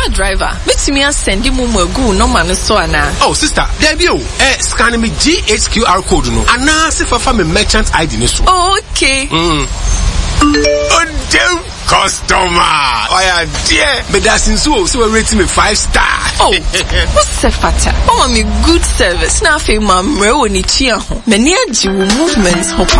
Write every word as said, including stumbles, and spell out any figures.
car driver. Meet me and send you more go no man so ana. Oh sister, there be oh, eh scan me G H Q R code no. Ana se fa fa me merchant I D ni so. Oh, okay. Mm. Oh damn customer. Oh yeah, dear. Me da sin so so rate me five star. Oh, what's the fata? Oh, me good service. Na fe ma mre woni chia ho. Me ni aji movements ho.